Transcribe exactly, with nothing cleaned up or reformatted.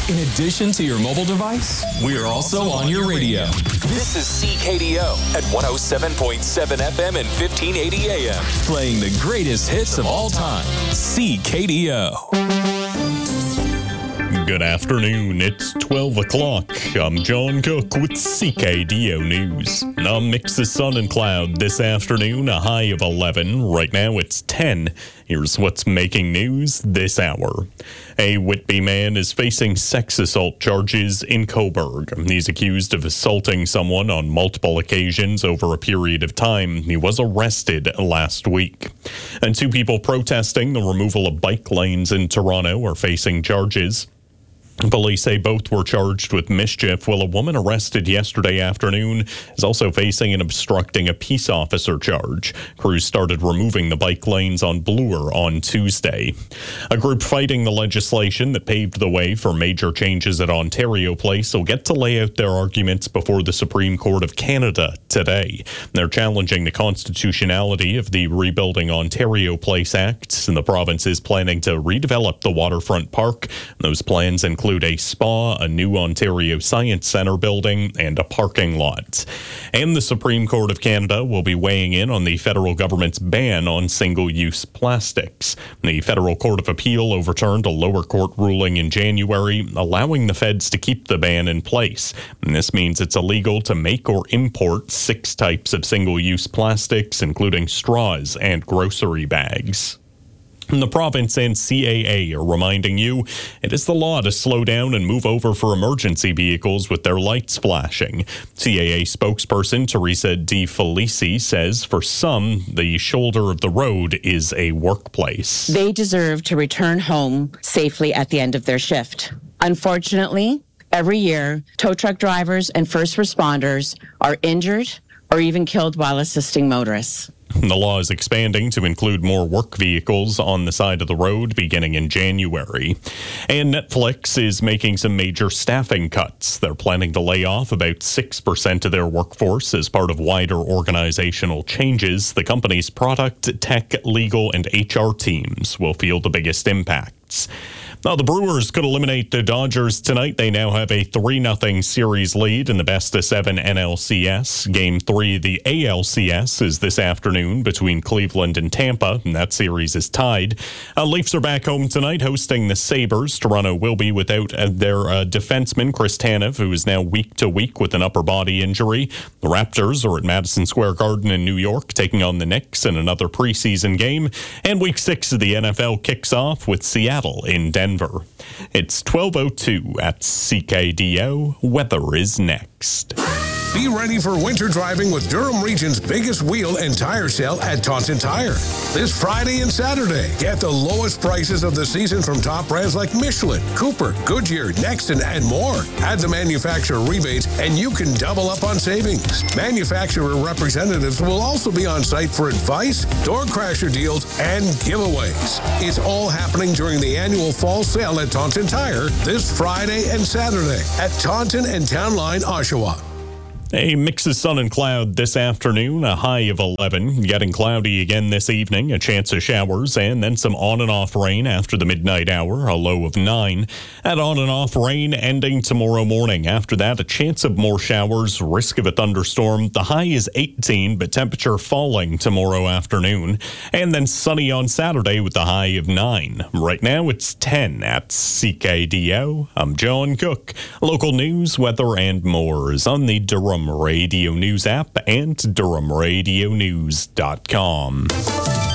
In addition to your mobile device, we are also on your radio. This is C K D O at one oh seven point seven F M and fifteen eighty A M. Playing the greatest hits of all time. C K D O. Good afternoon. It's twelve o'clock. I'm John Cook with C K D O News. A mix of sun and cloud this afternoon, a high of eleven. Right now it's ten. Here's what's making news this hour. A Whitby man is facing sex assault charges in Coburg. He's accused of assaulting someone on multiple occasions over a period of time. He was arrested last week. And two people protesting the removal of bike lanes in Toronto are facing charges. Police say both were charged with mischief, while a woman arrested yesterday afternoon is also facing an obstructing a peace officer charge. Crews started removing the bike lanes on Bloor on Tuesday. A group fighting the legislation that paved the way for major changes at Ontario Place will get to lay out their arguments before the Supreme Court of Canada today. They're challenging the constitutionality of the Rebuilding Ontario Place Act, and the province is planning to redevelop the waterfront park. Those plans include include a spa, a new Ontario Science Centre building, and a parking lot. And the Supreme Court of Canada will be weighing in on the federal government's ban on single-use plastics. The Federal Court of Appeal overturned a lower court ruling in January, allowing the feds to keep the ban in place. And this means it's illegal to make or import six types of single-use plastics, including straws and grocery bags. The province and C A A are reminding you it is the law to slow down and move over for emergency vehicles with their lights flashing. C A A spokesperson Teresa De Felici says for some, the shoulder of the road is a workplace. They deserve to return home safely at the end of their shift. Unfortunately, every year, tow truck drivers and first responders are injured or even killed while assisting motorists. The law is expanding to include more work vehicles on the side of the road beginning in January. And Netflix is making some major staffing cuts. They're planning to lay off about six percent of their workforce as part of wider organizational changes. The company's product, tech, legal, and H R teams will feel the biggest impacts. Now, the Brewers could eliminate the Dodgers tonight. They now have a three nothing series lead in the best of seven N L C S. Game three of the A L C S is this afternoon between Cleveland and Tampa, and that series is tied. Uh, Leafs are back home tonight hosting the Sabres. Toronto will be without uh, their uh, defenseman, Chris Tanev, who is now week to week with an upper body injury. The Raptors are at Madison Square Garden in New York, taking on the Knicks in another preseason game. And week six of the N F L kicks off with Seattle in Denver. It's twelve oh two at C K D O. Weather is next. Be ready for winter driving with Durham Region's biggest wheel and tire sale at Taunton Tire. This Friday and Saturday, get the lowest prices of the season from top brands like Michelin, Cooper, Goodyear, Nexton, and more. Add the manufacturer rebates and you can double up on savings. Manufacturer representatives will also be on site for advice, door crasher deals, and giveaways. It's all happening during the annual fall sale at Taunton Tire this Friday and Saturday at Taunton and Town Line, Oshawa. A mix of sun and cloud this afternoon, a high of eleven. Getting cloudy again this evening, a chance of showers, and then some on and off rain after the midnight hour, a low of nine. At on and off rain ending tomorrow morning. After that, a chance of more showers, risk of a thunderstorm. The high is eighteen, but temperature falling tomorrow afternoon. And then sunny on Saturday with the high of nine. Right now, it's ten at C K D O. I'm John Cook. Local news, weather, and more is on the Durham Radio News app and Durham Radio News dot com.